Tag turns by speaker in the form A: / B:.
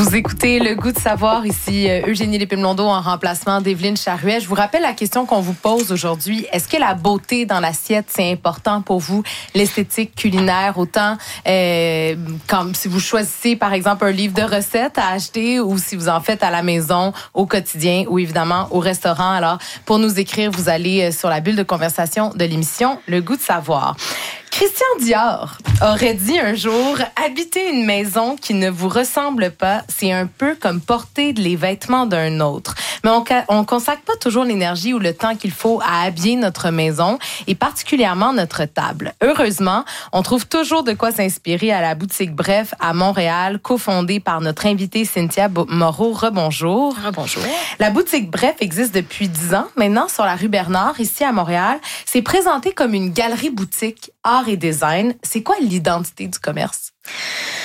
A: Vous écoutez Le Goût de savoir, ici Eugénie Lépine-Blondeau en remplacement d'Evelyne Charuet. Je vous rappelle la question qu'on vous pose aujourd'hui. Est-ce que la beauté dans l'assiette, c'est important pour vous? L'esthétique culinaire, autant comme si vous choisissez par exemple un livre de recettes à acheter ou si vous en faites à la maison, au quotidien ou évidemment au restaurant. Alors, pour nous écrire, vous allez sur la bulle de conversation de l'émission Le Goût de savoir. Christian Dior aurait dit un jour « Habiter une maison qui ne vous ressemble pas, c'est un peu comme porter les vêtements d'un autre. » Mais on consacre pas toujours l'énergie ou le temps qu'il faut à habiller notre maison et particulièrement notre table. Heureusement, on trouve toujours de quoi s'inspirer à la boutique Bref à Montréal, cofondée par notre invitée Cynthia Moreau. Rebonjour.
B: Rebonjour.
A: La boutique Bref existe depuis 10 ans maintenant sur la rue Bernard, ici à Montréal. C'est présenté comme une galerie boutique art et design. C'est quoi l'identité du commerce?